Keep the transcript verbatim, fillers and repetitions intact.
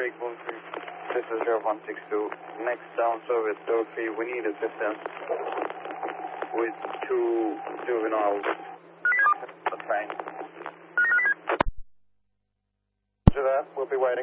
Zurich, one three. This is zero one six two. Next down service, zero three. We need assistance with two juveniles. The train. Roger that. We'll be waiting.